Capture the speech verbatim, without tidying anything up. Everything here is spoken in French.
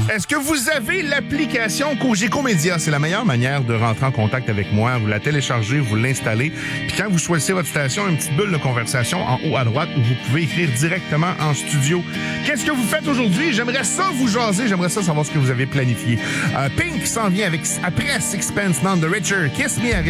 Est-ce que vous avez l'application Cogeco Média? C'est la meilleure manière de rentrer en contact avec moi. Vous la téléchargez, vous l'installez. Puis quand vous choisissez votre station, une petite bulle de conversation en haut à droite où vous pouvez écrire directement en studio. Qu'est-ce que vous faites aujourd'hui? J'aimerais ça vous jaser. J'aimerais ça savoir ce que vous avez planifié. Euh, Pink s'en vient avec après Sixpence None the Richer. Kiss Me